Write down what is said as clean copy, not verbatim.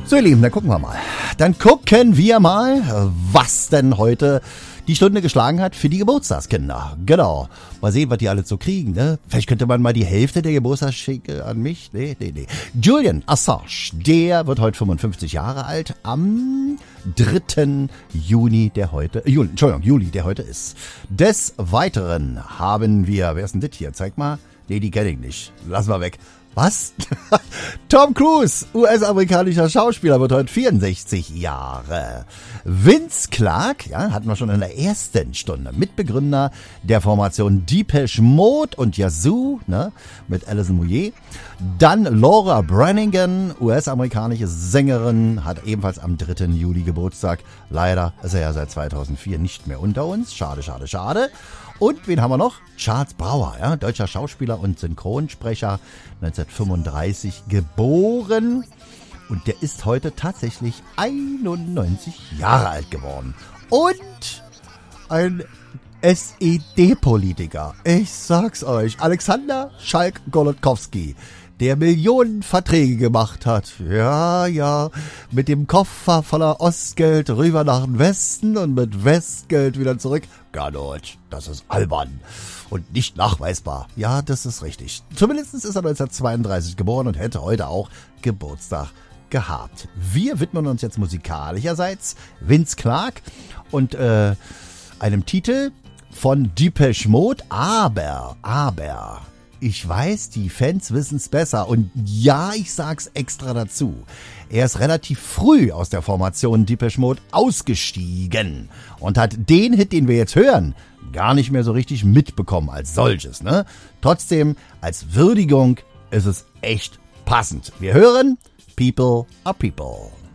So ihr Lieben, dann gucken wir mal. Was denn heute die Stunde geschlagen hat für die Geburtstagskinder. Genau. Mal sehen, was die alle so kriegen, ne? Vielleicht könnte man mal die Hälfte der Geburtstagsgeschenke an mich. Nee. Julian Assange, der wird heute 55 Jahre alt. Am 3. Juli, der heute ist. Des Weiteren haben wir, wer ist denn das hier? Zeig mal. Nee, die kenne ich nicht. Lass mal weg. Was? Tom Cruise, US-amerikanischer Schauspieler, wird heute 64 Jahre. Vince Clarke, ja, hatten wir schon in der ersten Stunde, Mitbegründer der Formation Depeche Mode und Yazoo, ne, mit Alison Moyet. Dann Laura Branigan, US-amerikanische Sängerin, hat ebenfalls am 3. Juli Geburtstag. Leider ist er ja seit 2004 nicht mehr unter uns. Schade. Und wen haben wir noch? Charles Brouwer, ja, deutscher Schauspieler und Synchronsprecher, 1935 geboren. Und der ist heute tatsächlich 91 Jahre alt geworden. Und ein SED-Politiker. Ich sag's euch. Alexander Schalk-Golodkowski, der Millionen Verträge gemacht hat. Ja, mit dem Koffer voller Ostgeld rüber nach dem Westen und mit Westgeld wieder zurück. Gar nicht. Das ist albern und nicht nachweisbar. Ja, das ist richtig. Zumindest ist er 1932 geboren und hätte heute auch Geburtstag gehabt. Wir widmen uns jetzt musikalischerseits Vince Clarke und einem Titel von Depeche Mode, aber ich weiß, die Fans wissen's besser und ja, ich sag's extra dazu. Er ist relativ früh aus der Formation Depeche Mode ausgestiegen und hat den Hit, den wir jetzt hören, gar nicht mehr so richtig mitbekommen als solches, ne? Trotzdem, als Würdigung ist es echt passend. Wir hören People are People.